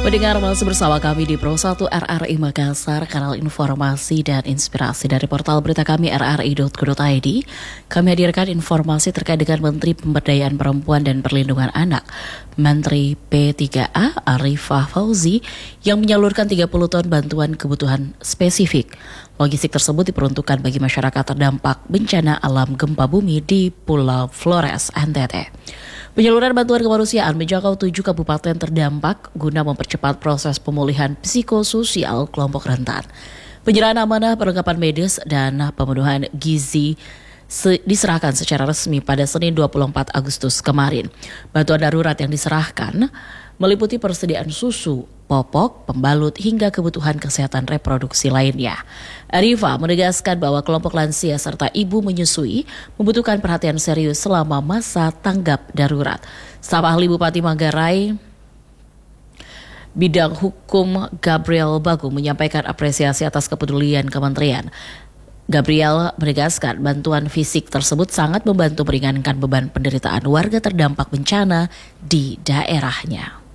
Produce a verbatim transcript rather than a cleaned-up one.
Pendengar masih bersama kami di Pro satu R R I Makassar, kanal informasi dan inspirasi dari portal berita kami r r i dot co dot i d. Kami hadirkan informasi terkait dengan Menteri Pemberdayaan Perempuan dan Perlindungan Anak, Menteri P tiga A Arifah Fauzi, yang menyalurkan tiga puluh ton bantuan kebutuhan spesifik. Logistik tersebut diperuntukkan bagi masyarakat terdampak bencana alam gempa bumi di Pulau Flores, N T T. Penyaluran bantuan kemanusiaan menjangkau tujuh kabupaten terdampak guna mempercepat proses pemulihan psikososial kelompok rentan. Penyerahan amanah perlengkapan medis dan pemenuhan gizi se- diserahkan secara resmi pada Senin dua puluh empat Agustus kemarin. Bantuan darurat yang diserahkan meliputi persediaan susu, popok, pembalut, hingga kebutuhan kesehatan reproduksi lainnya. Arifah menegaskan bahwa kelompok lansia serta ibu menyusui membutuhkan perhatian serius selama masa tanggap darurat. Staf ahli Bupati Manggarai bidang hukum Gabriel Bagung menyampaikan apresiasi atas kepedulian kementerian. Gabriel menegaskan bantuan fisik tersebut sangat membantu meringankan beban penderitaan warga terdampak bencana di daerahnya.